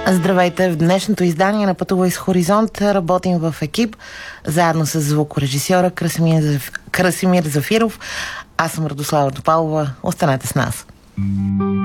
Здравейте! В днешното издание на Пътувай с Хоризонт работим в екип, заедно с звукорежисьора Красимир Зафиров. Аз съм Радослава Топалова. Останете с нас.